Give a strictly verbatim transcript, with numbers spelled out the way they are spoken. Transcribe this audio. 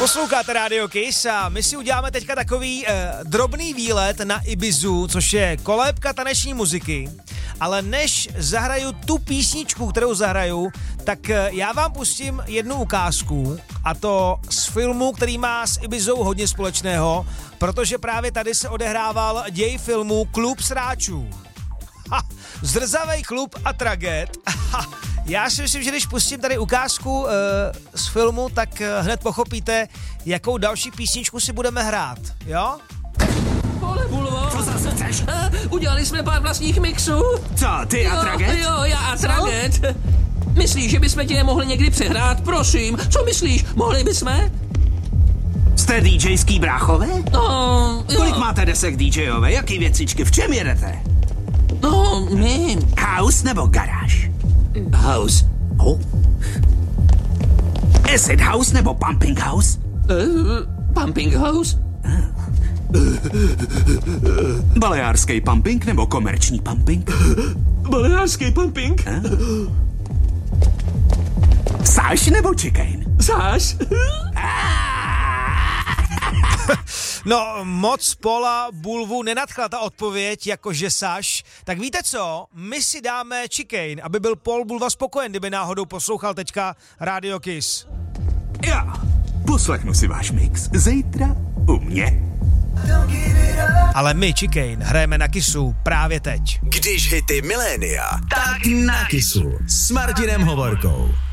Posloucháte Radio Kiss a my si uděláme teďka takový eh, drobný výlet na Ibizu, což je kolébka taneční muziky. Ale než zahraju tu písničku, kterou zahraju, tak eh, já vám pustím jednu ukázku, a to z filmu, který má s Ibizou hodně společného, protože právě tady se odehrával děj filmu Klub sráčů. Ha, zrzavej klub a tragéd. Ha, já si myslím, že když pustím tady ukázku uh, z filmu, tak uh, hned pochopíte, jakou další písničku si budeme hrát, jo? Pole, Bulvo. Co zase chceš? Uh, udělali jsme pár vlastních mixů. Co, ty a tragéd? Jo, já a tragéd. Myslíš, že bychom tě je mohli někdy přehrát? Prosím, co myslíš? Mohli bychom? Jste DJský bráchové? No, jo. Kolik máte desek DJové? Jaký věcičky? V čem jedete? No, my... House nebo garáž? House. Oh. Acid house nebo pumping house? Uh, pumping house? Baleárský pumping nebo komerční pumping? Baleárský pumping? Sáš nebo chicane? Sáš? No, moc Paula Bulvu nenadchla ta odpověď, jakože Saš. Tak víte co? My si dáme Chicane, aby byl Paul Bulva spokojen, kdyby náhodou poslouchal teďka Radio Kiss. Já poslechnu si váš mix zítra u mě. Ale my Chicane hrajeme na Kissu právě teď. Když hity milénia, tak na Kissu s Martinem Hovorkou.